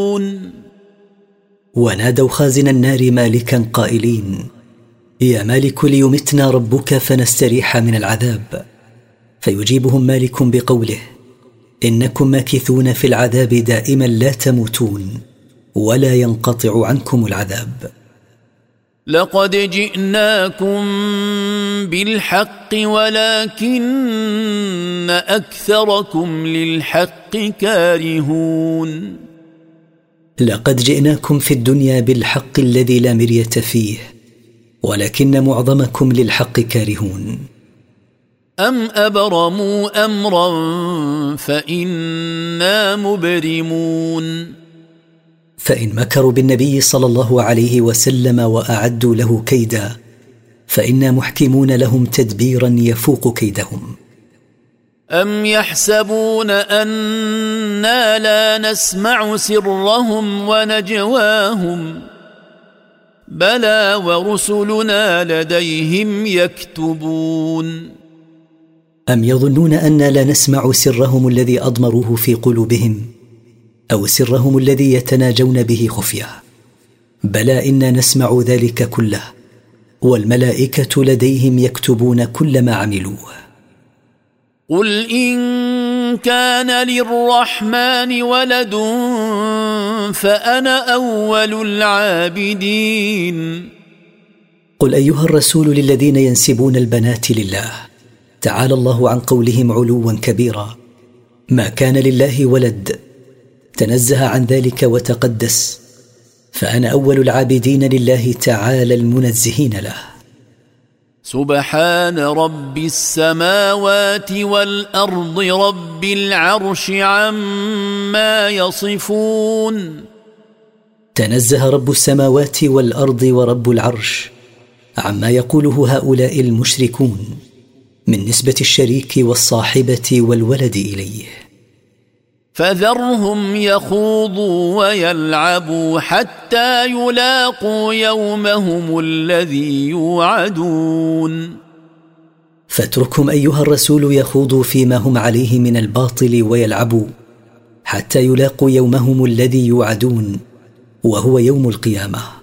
ونادوا خازن النار مالكا قائلين: يا مالك ليمتنا ربك فنستريح من العذاب. فيجيبهم مالك بقوله: إنكم ماكثون في العذاب دائما لا تموتون ولا ينقطع عنكم العذاب. لقد جئناكم بالحق ولكن أكثركم للحق كارهون. لقد جئناكم في الدنيا بالحق الذي لا مرية فيه ولكن معظمكم للحق كارهون. أم أبرموا أمرا فإنا مبرمون. فإن مكروا بالنبي صلى الله عليه وسلم وأعدوا له كيدا فإنا محكمون لهم تدبيرا يفوق كيدهم. أم يحسبون أنا لا نسمع سرهم ونجواهم بلى ورسلنا لديهم يكتبون. أم يظنون أنا لا نسمع سرهم الذي أضمروه في قلوبهم أو سرهم الذي يتناجون به خفية؟ بلى إنا نسمع ذلك كله والملائكة لديهم يكتبون كل ما عملوه. قل إن كان للرحمن ولد فأنا أول العابدين. قل أيها الرسول للذين ينسبون البنات لله: تعالى الله عن قولهم علوا كبيرا. ما كان لله ولد، تنزه عن ذلك وتقدس، فأنا أول العابدين لله تعالى المنزهين له. سبحان رب السماوات والأرض رب العرش عما يصفون. تنزه رب السماوات والأرض ورب العرش عما يقوله هؤلاء المشركون من نسبة الشريك والصاحبة والولد إليه. فذرهم يخوضوا ويلعبوا حتى يلاقوا يومهم الذي يوعدون. فاتركهم أيها الرسول يخوضوا فيما هم عليه من الباطل ويلعبوا حتى يلاقوا يومهم الذي يوعدون وهو يوم القيامة.